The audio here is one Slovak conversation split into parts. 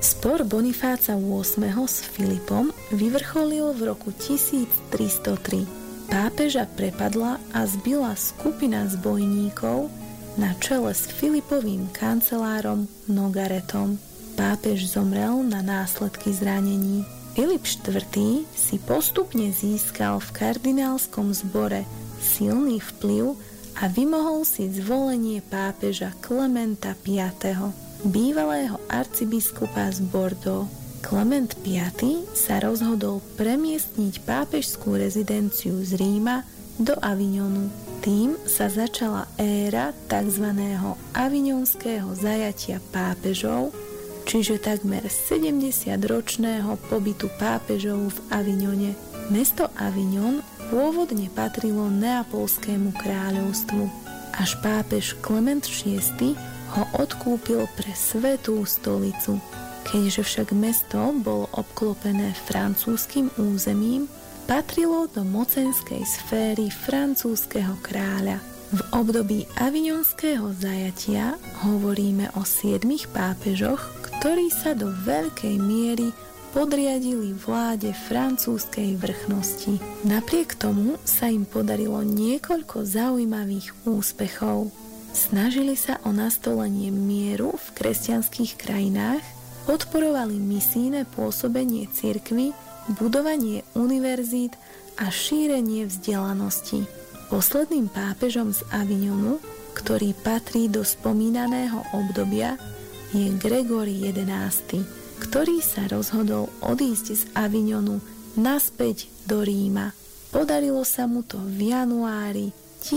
Spor Bonifáca VIII s Filipom vyvrcholil v roku 1303. Pápeža prepadla a zbila skupina zbojníkov na čele s Filipovým kancelárom Nogaretom. Pápež zomrel na následky zranení. Filip IV. Si postupne získal v kardinálskom zbore silný vplyv a vymohol si zvolenie pápeža Klementa V., bývalého arcibiskupa z Bordeaux. Klement V. sa rozhodol premiestniť pápežskú rezidenciu z Ríma do Avignonu. Tým sa začala éra tzv. Avignonského zajatia pápežov, čiže takmer 70-ročného pobytu pápežov v Avignone. Mesto Avignon pôvodne patrilo Neapolskému kráľovstvu. Až pápež Klement VI ho odkúpil pre Svätú stolicu. Keďže však mesto bolo obklopené francúzskym územím, patrilo do mocenskej sféry francúzskeho kráľa. V období avignonského zajatia hovoríme o 7 pápežoch, ktorí sa do veľkej miery podriadili vláde francúzskej vrchnosti. Napriek tomu sa im podarilo niekoľko zaujímavých úspechov. Snažili sa o nastolenie mieru v kresťanských krajinách, podporovali misijné pôsobenie cirkvi, budovanie univerzít a šírenie vzdelanosti. Posledným pápežom z Avignonu, ktorý patrí do spomínaného obdobia, je Gregor XI, ktorý sa rozhodol odísť z Avignonu naspäť do Ríma. Podarilo sa mu to v januári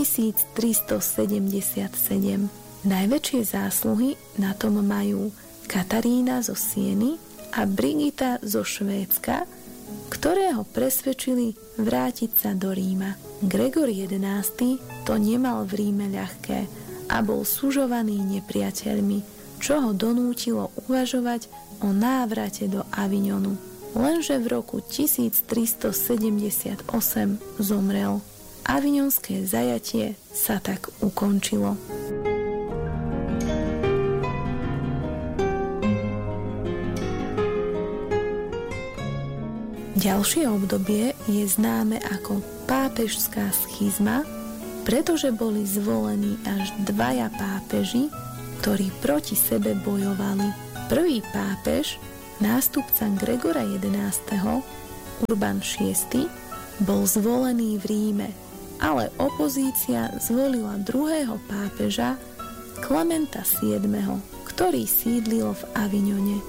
1377. Najväčšie zásluhy na tom majú Katarína zo Sieny a Brigita zo Švédska, ktoré ho presvedčili vrátiť sa do Ríma. Gregor XI to nemal v Ríme ľahké a bol sužovaný nepriateľmi, čo ho donútilo uvažovať o návrate do Avignonu. Lenže v roku 1378 zomrel. Avignonské zajatie sa tak ukončilo. Ďalšie obdobie je známe ako pápežská schizma, pretože boli zvolení až 2 pápeži, ktorí proti sebe bojovali. Prvý pápež, nástupca Gregora XI, Urban VI, bol zvolený v Ríme, ale opozícia zvolila druhého pápeža, Klementa VII, ktorý sídlil v Avignone.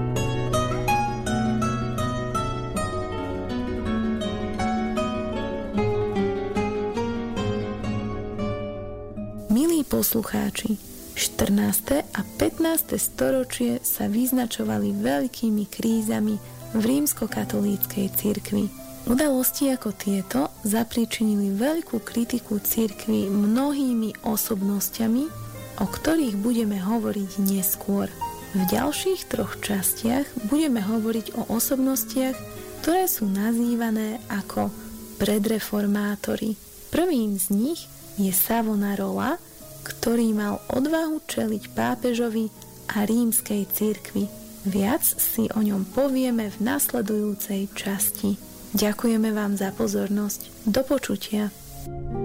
Milí poslucháči, 14. a 15. storočie sa vyznačovali veľkými krízami v rímskokatolíckej cirkvi. Udalosti ako tieto zapríčinili veľkú kritiku cirkvi mnohými osobnosťami, o ktorých budeme hovoriť neskôr. V ďalších 3 častiach budeme hovoriť o osobnostiach, ktoré sú nazývané ako predreformátori. Prvým z nich je Savonarola, ktorý mal odvahu čeliť pápežovi a rímskej cirkvi. Viac si o ňom povieme v nasledujúcej časti. Ďakujeme vám za pozornosť. Do počutia.